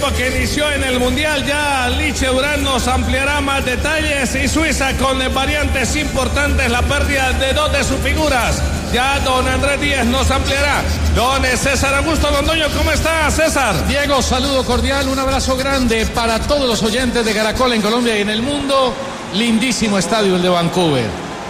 equipo que inició en el Mundial. Ya Liche Durán nos ampliará más detalles, y Suiza con variantes importantes, la pérdida de 2 de sus figuras. Ya don Andrés Díaz nos ampliará. Don César Augusto Londoño, ¿cómo está, César? Diego, saludo cordial, un abrazo grande para todos los oyentes de Caracol en Colombia y en el mundo. Lindísimo estadio el de Vancouver.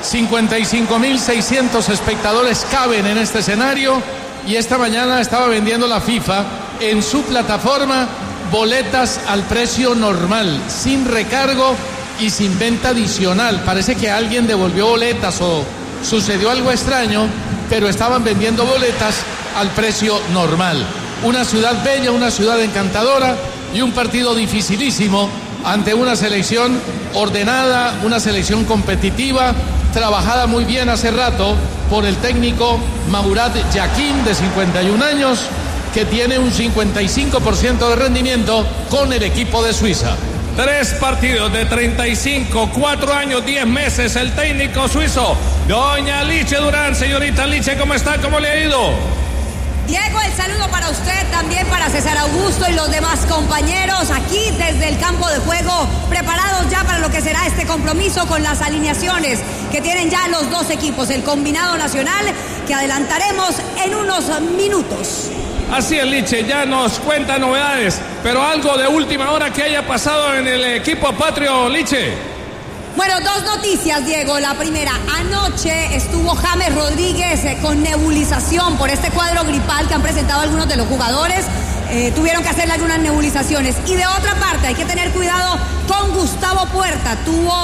55.600 espectadores caben en este escenario, y esta mañana estaba vendiendo la FIFA en su plataforma boletas al precio normal, sin recargo y sin venta adicional. Parece que alguien devolvió boletas o sucedió algo extraño, pero estaban vendiendo boletas al precio normal. Una ciudad bella, una ciudad encantadora, y un partido dificilísimo ante una selección ordenada, una selección competitiva, trabajada muy bien hace rato por el técnico Murat Yakin, de 51 años, que tiene un 55% de rendimiento con el equipo de Suiza. 3 partidos de 35, 4 años, 10 meses, el técnico suizo. Doña Liche Durán, señorita Liche, ¿cómo está? ¿Cómo le ha ido? Diego, el saludo para usted, también para César Augusto y los demás compañeros aquí desde el campo de juego, preparados ya para lo que será este compromiso con las alineaciones que tienen ya los dos equipos, el combinado nacional, que adelantaremos en unos minutos. Así es, Liche, ya nos cuenta novedades, pero algo de última hora que haya pasado en el equipo patrio, Liche. Bueno, 2 noticias, Diego. La primera, anoche estuvo James Rodríguez con nebulización por este cuadro gripal que han presentado algunos de los jugadores. Tuvieron que hacerle algunas nebulizaciones. Y de otra parte, hay que tener cuidado con Gustavo Puerta.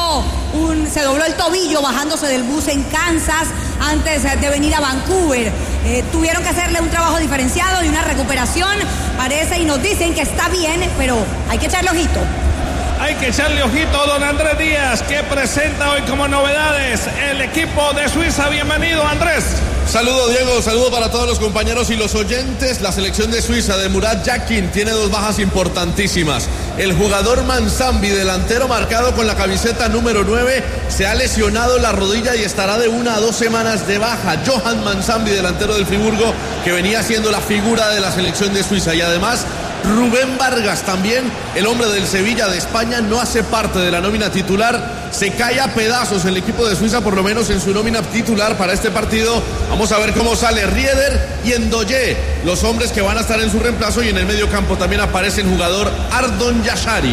Se dobló el tobillo bajándose del bus en Kansas antes de venir a Vancouver. Tuvieron que hacerle un trabajo diferenciado y una recuperación. Parece y nos dicen que está bien, pero hay que echarle ojito. Hay que echarle ojito a don Andrés Díaz, que presenta hoy como novedades el equipo de Suiza. Bienvenido, Andrés. Saludo, Diego, saludo para todos los compañeros y los oyentes. La selección de Suiza de Murat Yakin tiene 2 bajas importantísimas. El jugador Manzambi, delantero marcado con la camiseta número 9, se ha lesionado la rodilla y estará de 1 a 2 semanas de baja. Johan Manzambi, delantero del Friburgo, que venía siendo la figura de la selección de Suiza. Y además, Rubén Vargas, también el hombre del Sevilla de España, no hace parte de la nómina titular. Se cae a pedazos el equipo de Suiza, por lo menos en su nómina titular para este partido. Vamos a ver cómo sale Rieder y Ndoye, los hombres que van a estar en su reemplazo, y en el medio campo también aparece el jugador Ardon Yashari.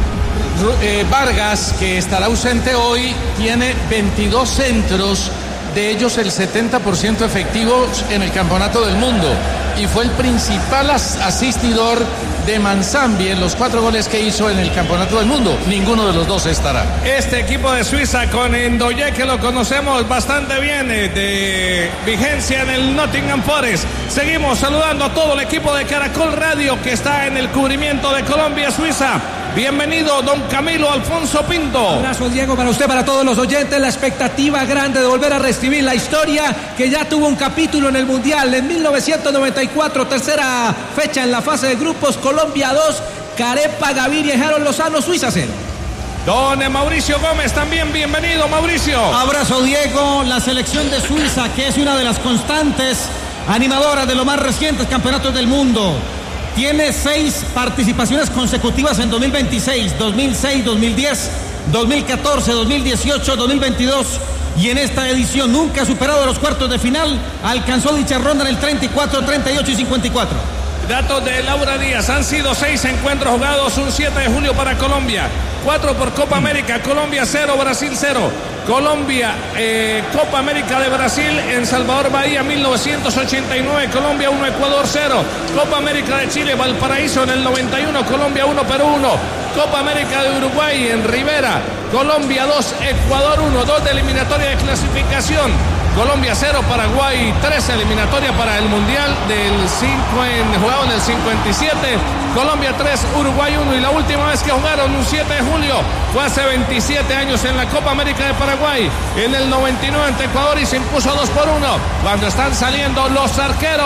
Vargas, que estará ausente hoy, tiene 22 centros, de ellos el 70% efectivos en el Campeonato del Mundo, y fue el principal asistidor de Manzambi en los 4 goles que hizo en el Campeonato del Mundo. Ninguno de los dos estará. Este equipo de Suiza con Ndoye, que lo conocemos bastante bien, de vigencia en el Nottingham Forest. Seguimos saludando a todo el equipo de Caracol Radio que está en el cubrimiento de Colombia-Suiza. Bienvenido, don Camilo Alfonso Pinto. Un abrazo, Diego, para usted, para todos los oyentes. La expectativa grande de volver a reescribir la historia que ya tuvo un capítulo en el Mundial en 1994, tercera fecha en la fase de grupos. Colombia 2, Carepa Gaviria y Harold Lozano, Suiza 0. Don Mauricio Gómez también, bienvenido, Mauricio. Abrazo, Diego. La selección de Suiza, que es una de las constantes animadoras de los más recientes campeonatos del mundo, tiene 6 participaciones consecutivas en 2026, 2006, 2010, 2014, 2018, 2022, y en esta edición nunca ha superado los cuartos de final. Alcanzó dicha ronda en el 34, 38 y 54. Datos de Laura Díaz: han sido 6 encuentros jugados, un 7 de julio para Colombia, 4 por Copa América, Colombia 0, Brasil 0. Colombia, Copa América de Brasil en Salvador Bahía 1989, Colombia 1, Ecuador 0. Copa América de Chile, Valparaíso en el 91, Colombia 1, Perú 1. Copa América de Uruguay en Rivera, Colombia 2, Ecuador 1, 2 de eliminatoria de clasificación. Colombia 0, Paraguay 3, eliminatoria para el Mundial jugado en el 57, Colombia 3, Uruguay 1, y la última vez que jugaron un 7 de julio fue hace 27 años en la Copa América de Paraguay, en el 99 ante Ecuador, y se impuso 2-1, cuando están saliendo los arqueros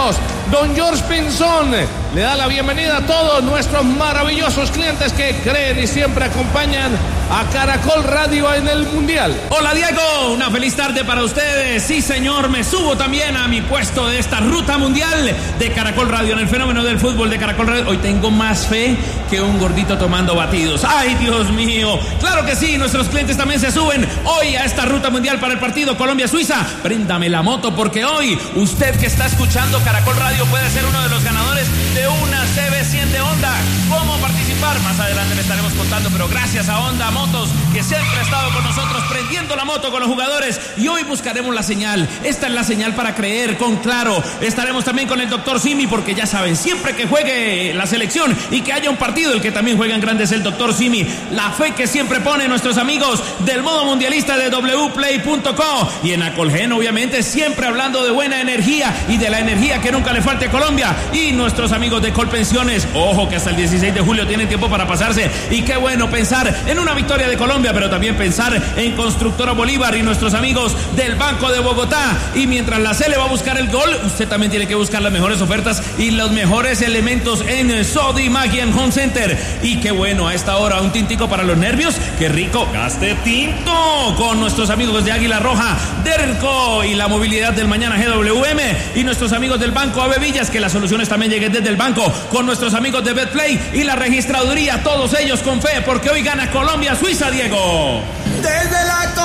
Don George Pinzón le da la bienvenida a todos nuestros maravillosos clientes que creen y siempre acompañan a Caracol Radio en el Mundial. Hola Diego, una feliz tarde para ustedes. Sí señor, me subo también a mi puesto de esta ruta mundial de Caracol Radio en el fenómeno del fútbol de Caracol Radio. Hoy tengo más fe que un gordito tomando batidos. ¡Ay, Dios mío! Claro que sí, nuestros clientes también se suben hoy a esta ruta mundial para el partido Colombia-Suiza. Préndame la moto porque hoy usted que está escuchando Caracol Radio puede ser uno de los ganadores de una CB100 de Honda. ¿Cómo participar? Más adelante le estaremos contando, pero gracias a Honda Motos que siempre ha estado con nosotros prendiendo la moto con los jugadores, y hoy buscaremos la señal. Esta es la señal para creer con Claro. Estaremos también con el Dr. Simi porque ya saben, siempre que juegue la selección y que haya un partido, el que también juega en grande es el Dr. Simi. La fe que siempre ponen nuestros amigos del modo mundialista de wplay.co, y en Acolgen obviamente siempre hablando de buena energía y de la energía que nunca le falte a Colombia, y nuestros amigos de Colpensiones. Ojo que hasta el 16 de julio tienen tiempo para pasarse, y qué bueno pensar en una victoria de Colombia, pero también pensar en Constructora Bolívar y nuestros amigos del Banco de Bogotá. Y mientras la C le va a buscar el gol, usted también tiene que buscar las mejores ofertas y los mejores elementos en Sodimac Home Center. Y qué bueno, a esta hora un tintico para los nervios, qué rico, gaste tinto con nuestros amigos de Águila Roja, Derco y la movilidad del mañana GWM, y nuestros amigos del Banco Ave Villas, que las soluciones también lleguen desde el banco, con nuestros amigos de Betplay y la registraduría, todos ellos con fe, porque hoy gana Colombia-Suiza, Diego. Desde la